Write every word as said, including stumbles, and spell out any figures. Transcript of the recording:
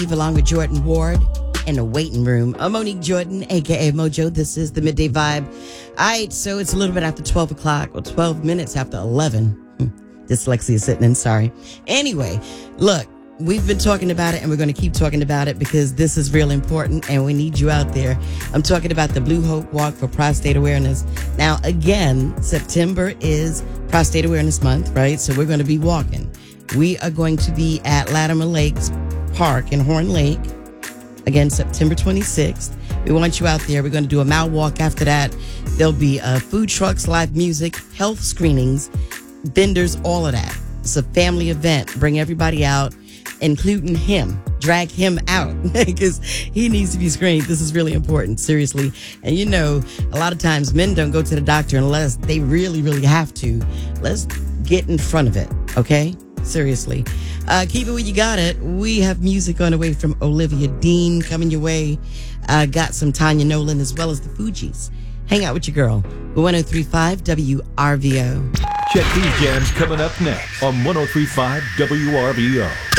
along with Jordan Ward in the waiting room. I'm Monique Jordan, a k a. Mojo. This is the Midday Vibe. All right, so it's a little bit after twelve o'clock, or twelve minutes after eleven. Dyslexia sitting in, sorry. Anyway, look, we've been talking about it, and we're going to keep talking about it because this is real important, and we need you out there. I'm talking about the Blue Hope Walk for Prostate Awareness. Now, again, September is Prostate Awareness Month, right? So we're going to be walking. We are going to be at Latimer Lakes Park in Horn Lake. Again, September twenty-sixth. We want you out there. We're going to do a mile walk after that. There'll be uh, food trucks, live music, health screenings, vendors, all of that. It's a family event. Bring everybody out, including him. Drag him out because he needs to be screened. This is really important, seriously. And you know, a lot of times men don't go to the doctor unless they really, really have to. Let's get in front of it, okay? Seriously. Uh, keep it where you got it. We have music on the way from Olivia Dean coming your way. Uh, got some Tanya Nolan as well as the Fugees. Hang out with your girl. one oh three point five W R V O. Check these jams coming up next on one oh three point five W R V O.